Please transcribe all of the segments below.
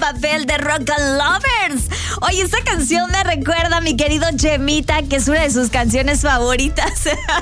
papel de Rock and Lovers. Oye, esta canción me recuerda a mi querido Chemita, que es una de sus canciones favoritas.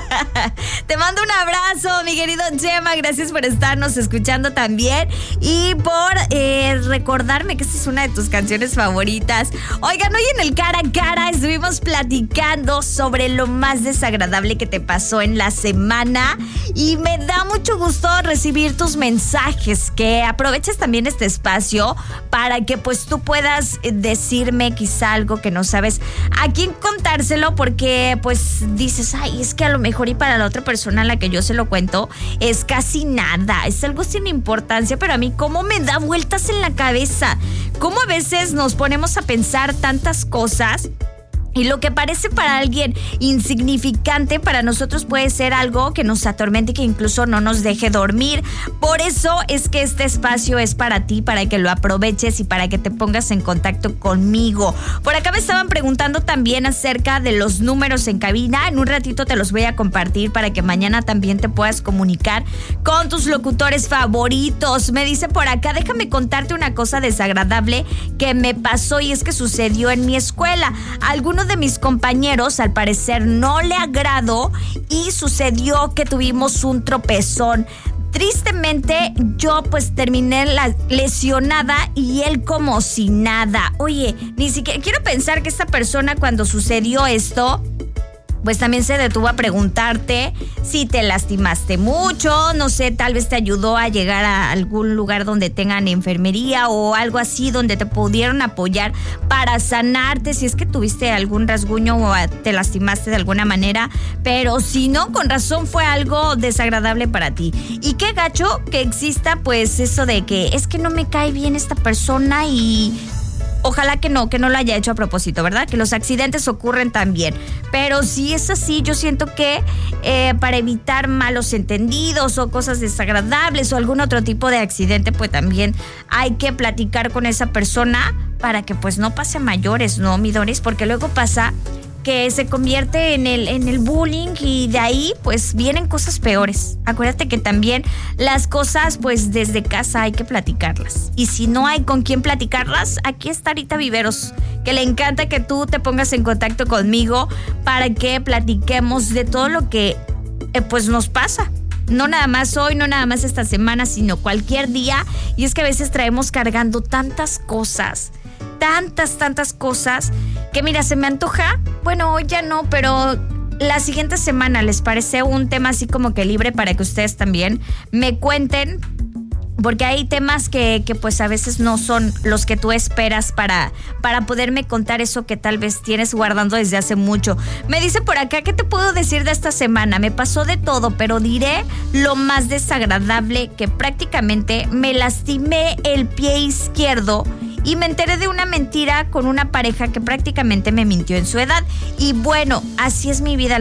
Te mando un abrazo, mi querido Chema. Gracias por estarnos escuchando también y por recordarme que esta es una de tus canciones favoritas. Oigan, hoy en el Cara a Cara estuvimos platicando sobre lo más desagradable que te pasó en la semana y me da mucho gusto recibir tus mensajes, que aproveches también este espacio para que pues tú puedas decirme quizá algo que no sabes a quién contárselo, porque pues dices, ay, es que a lo mejor y para la otra persona a la que yo se lo cuento es casi nada, es algo sin importancia, pero a mí cómo me da vueltas en la cabeza, cómo a veces nos ponemos a pensar tantas cosas. Y lo que parece para alguien insignificante, para nosotros puede ser algo que nos atormente y que incluso no nos deje dormir. Por eso es que este espacio es para ti, para que lo aproveches y para que te pongas en contacto conmigo. Por acá me estaban preguntando también acerca de los números en cabina. En un ratito te los voy a compartir para que mañana también te puedas comunicar con tus locutores favoritos. Me dice por acá, déjame contarte una cosa desagradable que me pasó y es que sucedió en mi escuela. Algunos de mis compañeros al parecer no le agradó y sucedió que tuvimos un tropezón. Tristemente yo pues terminé lesionada y él como si nada. Oye, ni siquiera quiero pensar que esta persona cuando sucedió esto pues también se detuvo a preguntarte si te lastimaste mucho, no sé, tal vez te ayudó a llegar a algún lugar donde tengan enfermería o algo así, donde te pudieron apoyar para sanarte, si es que tuviste algún rasguño o te lastimaste de alguna manera, pero si no, con razón fue algo desagradable para ti. Y qué gacho que exista pues eso de que es que no me cae bien esta persona y... Ojalá que no lo haya hecho a propósito, ¿verdad? Que los accidentes ocurren también. Pero si es así, yo siento que para evitar malos entendidos o cosas desagradables o algún otro tipo de accidente, pues también hay que platicar con esa persona para que pues no pase a mayores, ¿no, mi Doris? Porque luego pasa que se convierte en el bullying y de ahí pues vienen cosas peores. Acuérdate que también las cosas pues desde casa hay que platicarlas. Y si no hay con quién platicarlas, aquí está Rita Viveros, que le encanta que tú te pongas en contacto conmigo para que platiquemos de todo lo que pues nos pasa. No nada más hoy, no nada más esta semana, sino cualquier día. Y es que a veces traemos cargando tantas cosas, tantas cosas, que mira, se me antoja, bueno, hoy ya no, pero la siguiente semana, ¿les parece un tema así como que libre para que ustedes también me cuenten? Porque hay temas que pues a veces no son los que tú esperas para poderme contar eso que tal vez tienes guardando desde hace mucho. Me dice por acá, ¿qué te puedo decir de esta semana? Me pasó de todo, pero diré lo más desagradable, que prácticamente me lastimé el pie izquierdo y me enteré de una mentira con una pareja que prácticamente me mintió en su edad. Y bueno, así es mi vida, el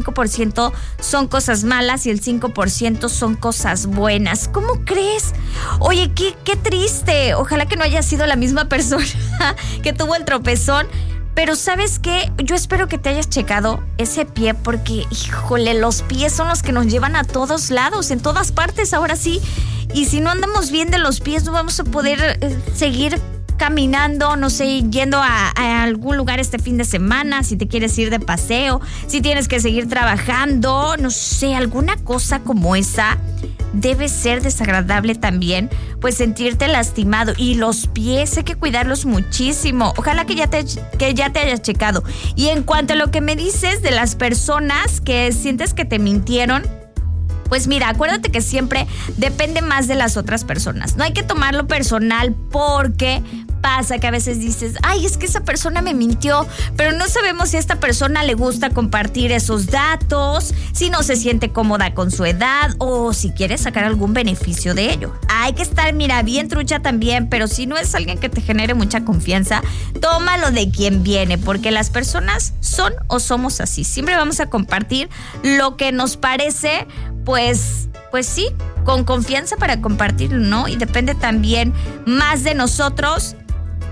95% son cosas malas y el 5% son cosas buenas. ¿Cómo crees? Oye, qué triste. Ojalá que no haya sido la misma persona que tuvo el tropezón. Pero ¿sabes qué? Yo espero que te hayas checado ese pie porque, híjole, los pies son los que nos llevan a todos lados, en todas partes, ahora sí. Y si no andamos bien de los pies, no vamos a poder seguir caminando, no sé, yendo a algún lugar este fin de semana, si te quieres ir de paseo, si tienes que seguir trabajando, no sé, alguna cosa como esa. Debe ser desagradable también, pues sentirte lastimado. Y los pies hay que cuidarlos muchísimo. Ojalá que ya te hayas checado. Y en cuanto a lo que me dices de las personas que sientes que te mintieron, pues mira, acuérdate que siempre depende más de las otras personas. No hay que tomarlo personal porque pasa que a veces dices, ay, es que esa persona me mintió, pero no sabemos si a esta persona le gusta compartir esos datos, si no se siente cómoda con su edad o si quiere sacar algún beneficio de ello. Hay que estar, mira, bien trucha también, pero si no es alguien que te genere mucha confianza, tómalo de quien viene, porque las personas son o somos así. Siempre vamos a compartir lo que nos parece, pues sí, con confianza para compartirlo, ¿no? Y depende también más de nosotros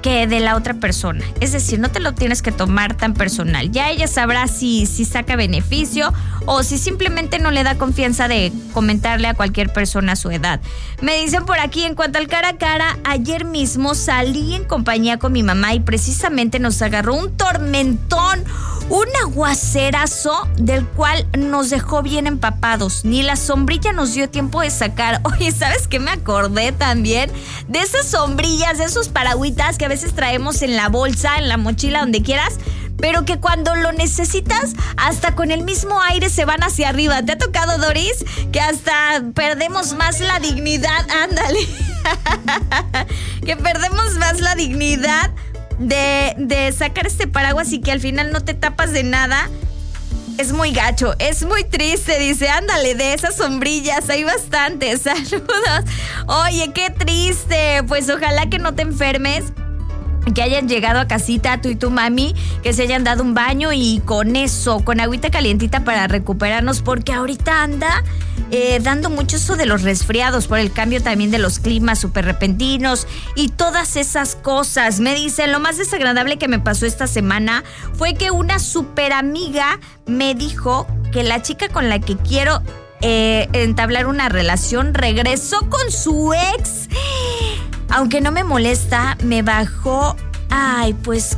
que de la otra persona. Es decir, no te lo tienes que tomar tan personal. Ya ella sabrá si saca beneficio o si simplemente no le da confianza de comentarle a cualquier persona a su edad. Me dicen por aquí, en cuanto al cara a cara, ayer mismo salí en compañía con mi mamá y precisamente nos agarró un tormentón, un aguacerazo del cual nos dejó bien empapados. Ni la sombrilla nos dio tiempo de sacar. Oye, ¿sabes qué me acordé también? De esas sombrillas, de esos paragüitas que a veces traemos en la bolsa, en la mochila, donde quieras, pero que cuando lo necesitas, hasta con el mismo aire se van hacia arriba. ¿Te ha tocado, Doris? Que hasta perdemos más la dignidad. Ándale. Que perdemos más la dignidad de sacar este paraguas y que al final no te tapas de nada. Es muy gacho, es muy triste. Dice, ándale, de esas sombrillas hay bastantes. Saludos. Oye, qué triste. Pues ojalá que no te enfermes, que hayan llegado a casita tú y tu mami, que se hayan dado un baño y con eso, con agüita calientita para recuperarnos, porque ahorita anda dando mucho eso de los resfriados por el cambio también de los climas súper repentinos y todas esas cosas. Me dicen, lo más desagradable que me pasó esta semana fue que una súper amiga me dijo que la chica con la que quiero entablar una relación regresó con su ex. Aunque no me molesta, me bajó. Ay, pues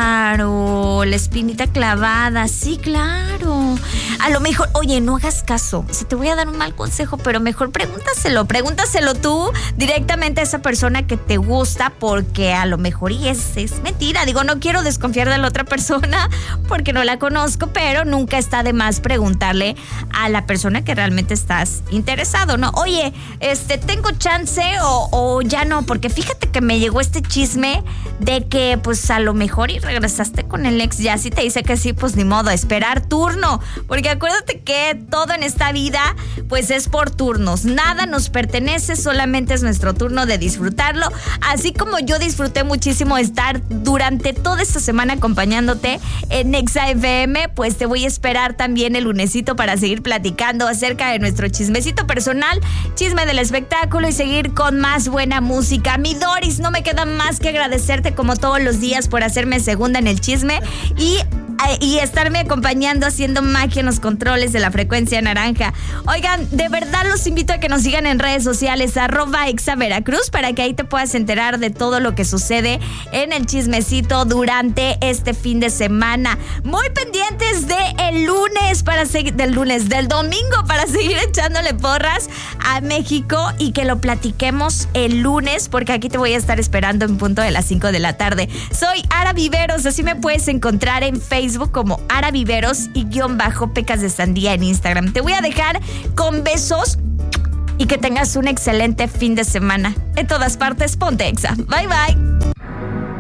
claro, la espinita clavada, sí, claro. A lo mejor, oye, no hagas caso. Si te voy a dar un mal consejo, pero mejor pregúntaselo tú directamente a esa persona que te gusta, porque a lo mejor y es mentira. Digo, no quiero desconfiar de la otra persona porque no la conozco, pero nunca está de más preguntarle a la persona que realmente estás interesado, ¿no? Oye, ¿tengo chance o ya no? Porque fíjate que me llegó este chisme de que pues a lo mejor y regresaste con el ex. Ya si te dice que sí, pues ni modo, esperar turno, porque acuérdate que todo en esta vida pues es por turnos, nada nos pertenece, solamente es nuestro turno de disfrutarlo. Así como yo disfruté muchísimo estar durante toda esta semana acompañándote en Exa FM, pues te voy a esperar también el lunesito para seguir platicando acerca de nuestro chismecito personal, chisme del espectáculo y seguir con más buena música. Mi Doris, no me queda más que agradecerte como todos los días por hacerme segunda en el chisme y estarme acompañando haciendo magia en los controles de la frecuencia naranja. Oigan, de verdad los invito a que nos sigan en redes sociales @exaveracruz para que ahí te puedas enterar de todo lo que sucede en el chismecito durante este fin de semana. Muy pendientes del domingo para seguir echándole porras a México y que lo platiquemos el lunes, porque aquí te voy a estar esperando en punto de las 5 de la tarde. Soy Ara Viveros, así me puedes encontrar en Facebook como Ara Viveros y _pecas de sandía en Instagram. Te voy a dejar con besos y que tengas un excelente fin de semana. En todas partes, ponte Exa. Bye, bye.